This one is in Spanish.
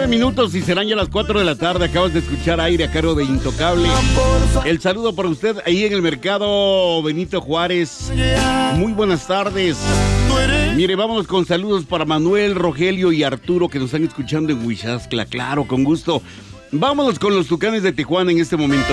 9 minutos y serán ya las 4 de la tarde. Acabas de escuchar Aire a cargo de Intocable. El saludo para usted ahí en el mercado Benito Juárez. Muy buenas tardes. Mire, vámonos con saludos para Manuel, Rogelio y Arturo que nos están escuchando en Huixascla. Claro, con gusto. Vámonos con los Tucanes de Tijuana en este momento.